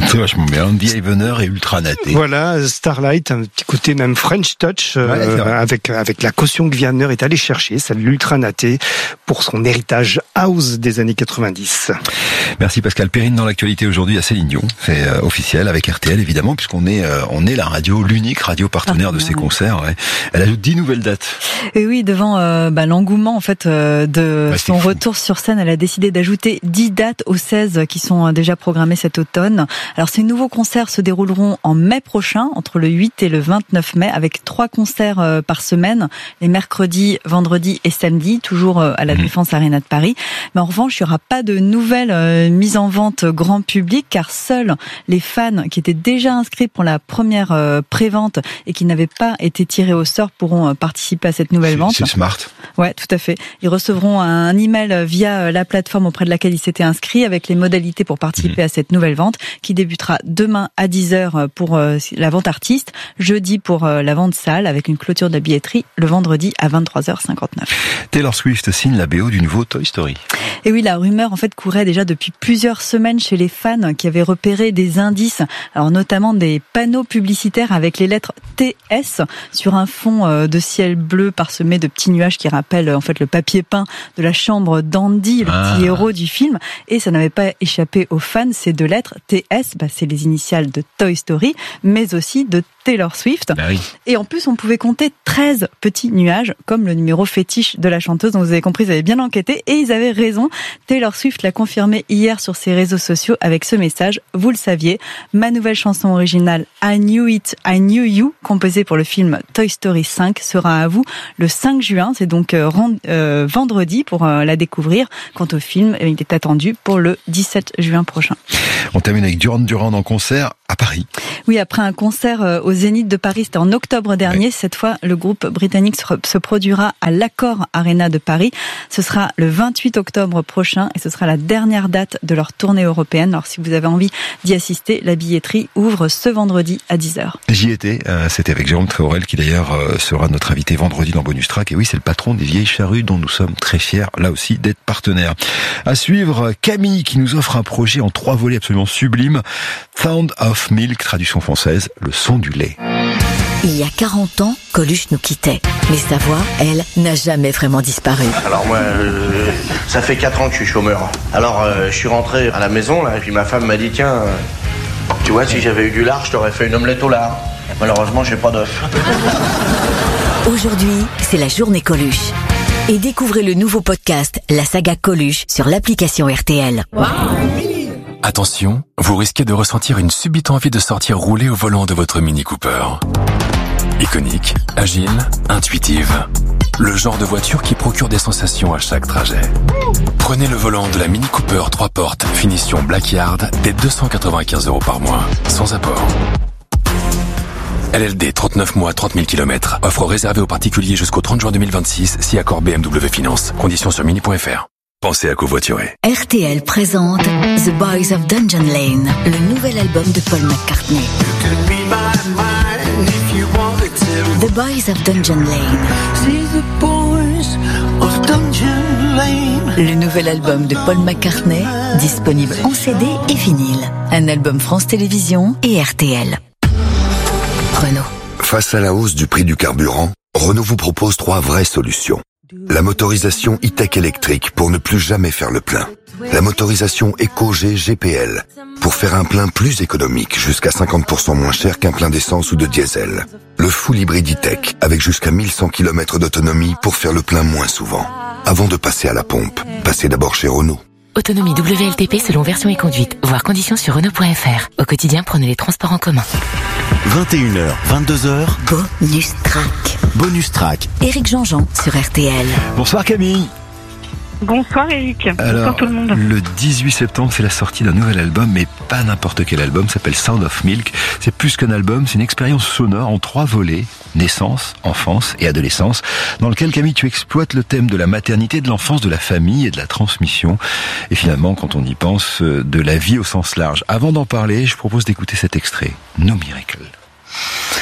C'est vachement bien. The Havener et Ultra Naté. Voilà, Starlight, un petit côté même French touch, avec la caution que Vianney est allé chercher, celle de l'Ultra Naté, pour son héritage house des années 90. Merci Pascal. Perrine dans l'actualité aujourd'hui à Céline Dion. C'est officiel avec RTL évidemment, puisqu'on est la radio, l'unique radio partenaire de ces concerts. Ouais. Elle ajoute 10 nouvelles dates. Et oui, devant l'engouement en fait de son retour sur scène, elle a décidé d'ajouter 10 dates aux 16 qui sont déjà programmées cet automne. Alors ces nouveaux concerts se dérouleront en mai prochain, entre le 8 et le 29 mai, avec 3 concerts par semaine, les mercredis, vendredis et samedis, toujours à la Défense Arena de Paris. Mais en revanche, il n'y aura pas de nouvelles mises en vente grand public, car seuls les fans qui étaient déjà inscrits pour la première pré-vente et qui n'avaient pas été tirés au sort pourront participer à cette nouvelle vente. C'est smart. Ouais, tout à fait. Ils recevront un email via la plateforme auprès de laquelle ils s'étaient inscrits avec les modalités pour participer à cette nouvelle vente qui débutera demain à 10h pour la vente artiste, jeudi pour la vente salle avec une clôture de la billetterie le vendredi à 23h59. Taylor Swift signe la BO du nouveau Toy Story. Et oui, la rumeur en fait courait déjà depuis plusieurs semaines chez les fans qui avaient repéré des indices, alors notamment des panneaux publicitaires avec les lettres TS sur un fond de ciel bleu parsemé de petits nuages qui rappellent en fait le papier peint de la chambre d'Andy, le petit héros du film. Et ça n'avait pas échappé aux fans, ces 2 lettres TS, c'est les initiales de Toy Story, mais aussi de Taylor Swift. Bah oui. Et en plus, on pouvait compter 13 petits nuages, comme le numéro fétiche de la chanteuse. Donc vous avez compris, ils avaient bien enquêté et ils avaient raison. Taylor Swift l'a confirmé hier sur ses réseaux sociaux avec ce message. Vous le saviez, ma nouvelle chanson originale I Knew It, I Knew You, composée pour le film Toy Story 5, sera à vous le 5 juin. C'est donc vendredi pour la découvrir. Quant au film, il est attendu pour le 17 juin prochain. On termine avec Duran Duran en concert à Paris. Oui, après un concert au Zénith de Paris, c'était en octobre dernier. Ouais. Cette fois, le groupe britannique se produira à l'Accor Arena de Paris. Ce sera le 28 octobre prochain et ce sera la dernière date de leur tournée européenne. Alors, si vous avez envie d'y assister, la billetterie ouvre ce vendredi à 10h. J'y étais. C'était avec Jérôme Tréorel qui d'ailleurs sera notre invité vendredi dans Bonus Track. Et oui, c'est le patron des Vieilles Charrues dont nous sommes très fiers, là aussi, d'être partenaires. À suivre, Camille qui nous offre un projet en 3 volets absolument sublime. Sound of Milk, traduction française, le son du lait. Il y a 40 ans, Coluche nous quittait. Mais sa voix, elle, n'a jamais vraiment disparu. Alors moi, ça fait 4 ans que je suis chômeur. Alors je suis rentré à la maison, là, et puis ma femme m'a dit, tiens, tu vois, si j'avais eu du lard, je t'aurais fait une omelette au lard. Malheureusement, j'ai pas d'œuf. Aujourd'hui, c'est la journée Coluche. Et découvrez le nouveau podcast, la saga Coluche, sur l'application RTL. Wow. Attention, vous risquez de ressentir une subite envie de sortir rouler au volant de votre Mini Cooper. Iconique, agile, intuitive. Le genre de voiture qui procure des sensations à chaque trajet. Prenez le volant de la Mini Cooper 3 portes, finition Blackyard, dès 295 € par mois, sans apport. LLD 39 mois, 30 000 km. Offre réservée aux particuliers jusqu'au 30 juin 2026, si accord BMW Finance. Conditions sur mini.fr. Pensez à covoiturer. RTL présente The Boys of Dungeon Lane, le nouvel album de Paul McCartney. The Boys of Dungeon Lane. Le nouvel album de Paul McCartney, disponible en CD et vinyle. Un album France Télévisions et RTL. Renault. Face à la hausse du prix du carburant, Renault vous propose 3 vraies solutions. La motorisation e-tech électrique pour ne plus jamais faire le plein. La motorisation EcoG GPL pour faire un plein plus économique, jusqu'à 50% moins cher qu'un plein d'essence ou de diesel. Le full hybride e-tech avec jusqu'à 1100 km d'autonomie pour faire le plein moins souvent. Avant de passer à la pompe, passez d'abord chez Renault. Autonomie WLTP selon version et conduite. Voir conditions sur Renault.fr. Au quotidien, prenez les transports en commun. 21h, 22h. Bonus Track. Bonus Track. Éric Jean-Jean sur RTL. Bonsoir Camille. Bonsoir Eric. Alors, bonsoir tout le monde. Le 18 septembre, c'est la sortie d'un nouvel album, mais pas n'importe quel album, ça s'appelle Sound of Milk. C'est plus qu'un album, c'est une expérience sonore en 3 volets, naissance, enfance et adolescence, dans lequel Camille, tu exploites le thème de la maternité, de l'enfance, de la famille et de la transmission. Et finalement, quand on y pense, de la vie au sens large. Avant d'en parler, je propose d'écouter cet extrait, No Miracle.